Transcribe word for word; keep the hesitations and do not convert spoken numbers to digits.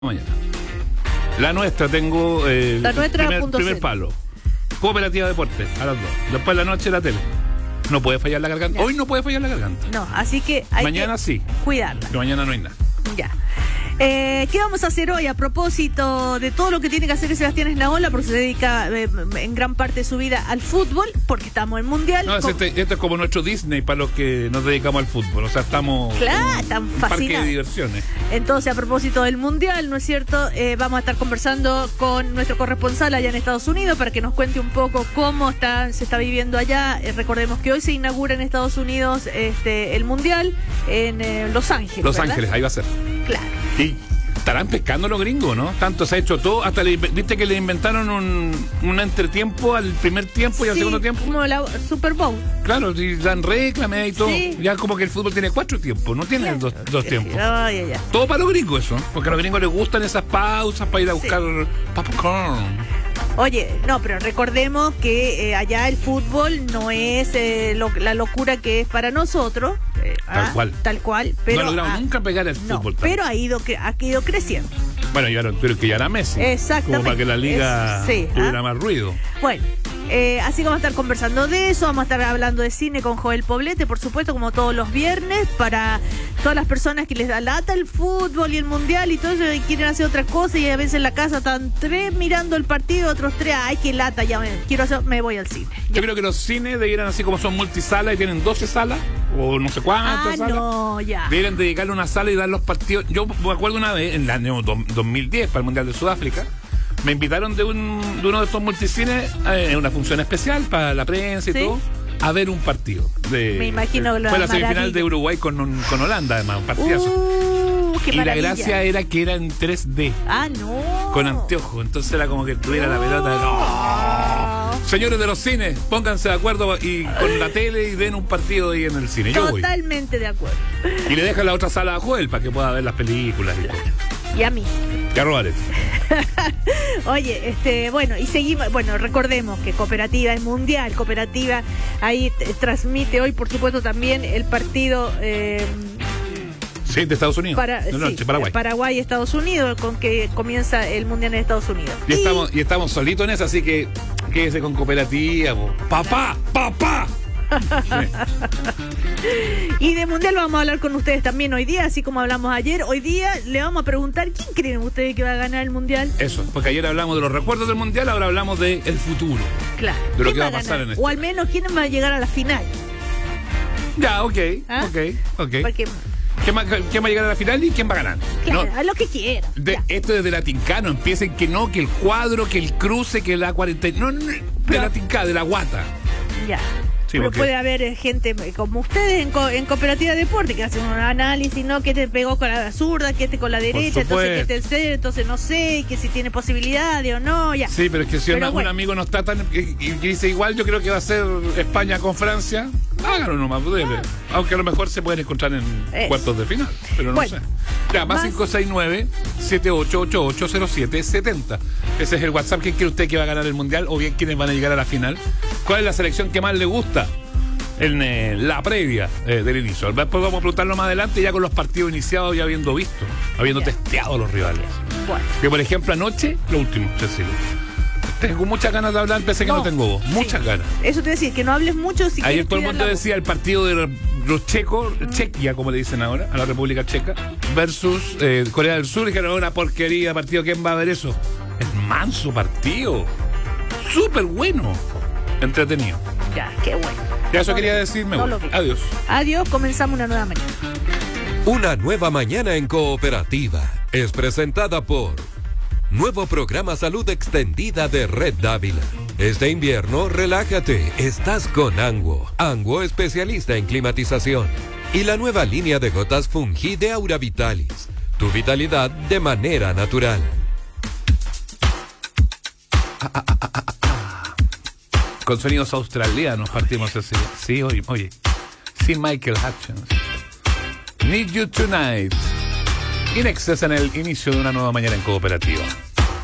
Mañana. La nuestra tengo eh, La nuestra, primer, punto primer cero. palo. Cooperativa Deporte, a las dos. Después de la noche la tele. No puede fallar la garganta. Ya. Hoy no puede fallar la garganta. No, así que hay Mañana que sí. cuidarla. Pero mañana no hay nada. Ya. Eh, ¿Qué vamos a hacer hoy a propósito de todo lo que tiene que hacer Sebastián Esnaola? Porque se dedica eh, en gran parte de su vida al fútbol, porque estamos en Mundial. No, es con... este, este es como nuestro Disney para los que nos dedicamos al fútbol. O sea, estamos Claro, en tan un parque fascinados. de diversiones. Entonces, a propósito del Mundial, ¿no es cierto? Eh, vamos a estar conversando con nuestro corresponsal allá en Estados Unidos para que nos cuente un poco cómo está, se está viviendo allá. Eh, recordemos que hoy se inaugura en Estados Unidos este, el Mundial en eh, Los Ángeles. Los ¿verdad? Ángeles, ahí va a ser. Claro. Y estarán pescando los gringos, ¿no? Tanto se ha hecho todo, hasta le, viste que le inventaron un, un entretiempo al primer tiempo y al Sí, segundo tiempo. como la Super Bowl. Claro, y dan réclames y todo. Sí. Ya como que el fútbol tiene cuatro tiempos, no tiene dos, dos tiempos. Ay, ay, ay. Todo para los gringos eso, porque a los gringos les gustan esas pausas para ir a Sí. buscar popcorn. Oye, no, pero recordemos que eh, allá el fútbol no es eh, lo- la locura que es para nosotros. eh, Tal ah, cual. Tal cual. Pero, no ha logrado ah, nunca pegar el no, fútbol. tanto. pero ha ido, cre- ha ido creciendo. Bueno, y ahora pero que ya era Messi. Exactamente. Como para que la liga Es- sí, tuviera ah. más ruido. Bueno, eh, así que vamos a estar conversando de eso, vamos a estar hablando de cine con Joel Poblete, por supuesto, como todos los viernes, para todas las personas que les da lata el fútbol y el mundial y todo eso, y quieren hacer otra cosa y a veces en la casa están tres mirando el partido, otros tres, ay, qué lata, ya me, quiero hacer, me voy al cine. Yo creo que los cines debieran, así como son multisalas y tienen doce salas, o no sé cuántas Ah, salas, no, ya. debieran dedicarle una sala y dar los partidos. Yo me acuerdo una vez, en el año do- dos mil diez, para el Mundial de Sudáfrica, me invitaron de, un, de uno de estos multicines eh, en una función especial para la prensa y Sí. todo, a ver un partido. De, Me imagino de- la Fue la semifinal maravilla. de Uruguay con, con Holanda, además, un partidazo. Uh, qué y la maravilla. gracia era que era en tres D, Ah, no. con anteojos, entonces era como que tuviera la pelota. ¡No! Señores de los cines, pónganse de acuerdo y con la tele y den un partido ahí en el cine. Yo voy. Totalmente de acuerdo. Y le dejan la otra sala a Joel para que pueda ver las películas y todo. Y a mí. Ya robaré. Oye, este, bueno, y seguimos, bueno, recordemos que Cooperativa es mundial, Cooperativa ahí t- transmite hoy, por supuesto, también el partido eh, Sí, de Estados Unidos. para de sí, noche, Paraguay. Paraguay y Estados Unidos, con que comienza el mundial en Estados Unidos. Y estamos, y estamos solitos en eso, así que quédese con Cooperativa. Po. ¡Papá! ¡Papá! Sí. Y de mundial vamos a hablar con ustedes también hoy día, así como hablamos ayer. Hoy día le vamos a preguntar quién creen ustedes que va a ganar el mundial. Eso, porque ayer hablamos de los recuerdos del Mundial, ahora hablamos del futuro. Claro. de lo ¿Quién que va a ganar? pasar en este O al menos quién va a llegar a la final. Ya, ok, ¿Ah? ok, ok. Porque ¿Quién va, ¿Quién va a llegar a la final y quién va a ganar? claro, No, a lo que quiera. de- Ya. esto es de la Tincano, empiecen que no, que el cuadro, que el cruce, que la cuarenta. No, no, no, de Pero- la Tincana, de la Guata. Ya. Sí, Pero porque- puede haber eh, gente eh, como ustedes en, co- en Cooperativa Deporte que hacen un análisis, ¿no? Que te pegó con la zurda, que este con la derecha, entonces que supuesto. este cero, entonces no sé, que si tiene posibilidades o no, ya. Sí, pero es que si Pero una- bueno. un amigo no está tan. Y, y dice igual, yo creo que va a ser España con Francia. Hágalo nomás, dele. Aunque a lo mejor se pueden encontrar en Eso. cuartos de final, pero no Bueno, sé. Ya, más más- cinco seis nueve, siete ocho ocho ocho, cero siete siete cero. Ese es el WhatsApp. ¿Quién cree usted que va a ganar el Mundial? O bien, ¿quiénes van a llegar a la final? ¿Cuál es la selección que más le gusta en eh, la previa eh, del inicio? Después vamos a preguntarlo más adelante, ya con los partidos iniciados, ya habiendo visto, habiendo Ya. testeado a los rivales. Bueno. Que por ejemplo anoche, lo último, Cecilia. Tengo muchas ganas de hablar, pensé que no, tengo voz. Muchas sí. ganas. Eso te decía, que no hables mucho si Ayer quieres todo el cuidar mundo la voz. decía el partido de los checos, Chequia, como le dicen ahora, a la República Checa, versus eh, Corea del Sur, y que era una porquería partido. ¿Quién va a ver eso? Es manso partido. Súper bueno. Entretenido. Ya, qué bueno. Ya eso No quería lo- decirme. no voy. lo vi. Adiós. Adiós, comenzamos una nueva mañana. Una nueva mañana en Cooperativa es presentada por Nuevo Programa Salud Extendida de Red Dávila. Este invierno, relájate, estás con Anguo. Anguo, especialista en climatización. Y la nueva línea de gotas Fungi de Aura Vitalis. Tu vitalidad de manera natural. Con sonidos australianos partimos así. Sí, oye, oye. Sí, Michael Hutchins. Need You Tonight. In Excess en el inicio de una nueva mañana en Cooperativa.